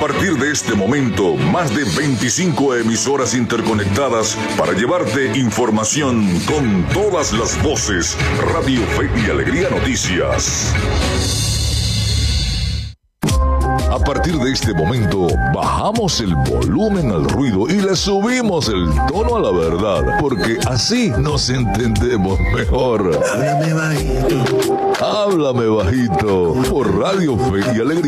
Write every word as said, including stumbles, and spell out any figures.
partir de este momento, más de veinticinco emisoras interconectadas para llevarte información con todas las voces. Radio Fe y Alegría Noticias. A partir de este momento, bajamos el volumen al ruido y le subimos el tono a la verdad, porque así nos entendemos mejor. Háblame bajito. Háblame bajito por Radio Fe y Alegría.